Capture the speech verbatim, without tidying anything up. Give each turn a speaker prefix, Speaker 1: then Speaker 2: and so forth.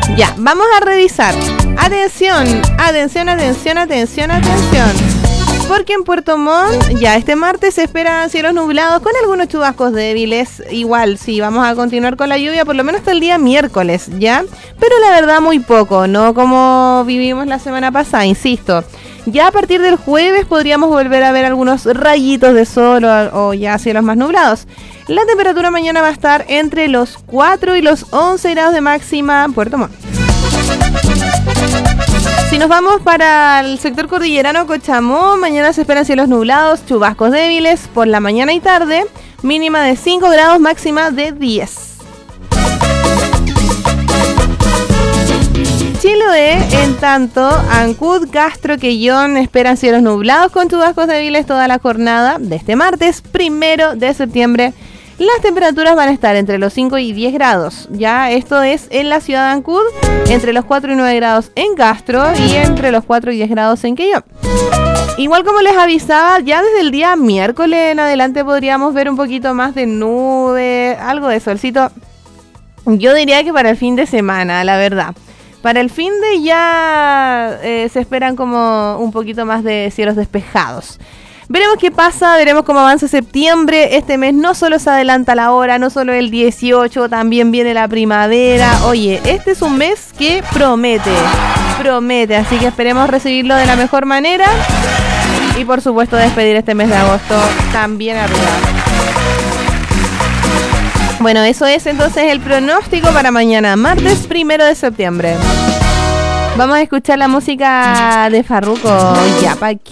Speaker 1: Ya, vamos a revisar. Atención, atención, atención, atención, atención. Porque en Puerto Montt, ya este martes se esperan cielos nublados con algunos chubascos débiles. Igual, sí, vamos a continuar con la lluvia por lo menos hasta el día miércoles, ¿ya? Pero la verdad muy poco, no como vivimos la semana pasada, insisto. Ya a partir del jueves podríamos volver a ver algunos rayitos de sol o, o ya cielos más nublados. La temperatura mañana va a estar entre los cuatro y los once grados de máxima en Puerto Montt. Si nos vamos para el sector cordillerano Cochamó, mañana se esperan cielos nublados, chubascos débiles por la mañana y tarde, mínima de cinco grados, máxima de diez. Chiloé, en tanto, Ancud, Castro, Quellón esperan cielos nublados con chubascos débiles toda la jornada de este martes, primero de septiembre. Las temperaturas van a estar entre los cinco y diez grados. Ya esto es en la ciudad de Ancud, entre los cuatro y nueve grados en Castro y entre los cuatro y diez grados en Quellón. Igual como les avisaba, ya desde el día miércoles en adelante podríamos ver un poquito más de nube, algo de solcito. Yo diría que para el fin de semana, la verdad. Para el fin de ya eh, se esperan como un poquito más de cielos despejados. Veremos qué pasa, veremos cómo avanza septiembre. Este mes no solo se adelanta la hora, no solo el dieciocho, también viene la primavera. Oye, este es un mes que promete, promete, así que esperemos recibirlo de la mejor manera. Y por supuesto despedir este mes de agosto también arriba. Bueno, eso es entonces el pronóstico para mañana, martes primero de septiembre. Vamos a escuchar la música de Farruko, ya pa'